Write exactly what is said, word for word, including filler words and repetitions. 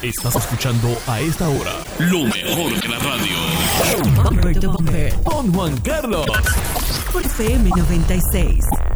Estás escuchando a esta hora lo mejor de la radio. Bumper to Bumper Con Juan Carlos. por F M noventa y seis.